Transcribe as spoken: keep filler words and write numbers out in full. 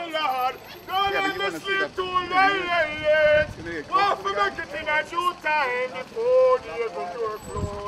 the Lord. Don't let me sleep too late. Want to make it in a due time before the able door close.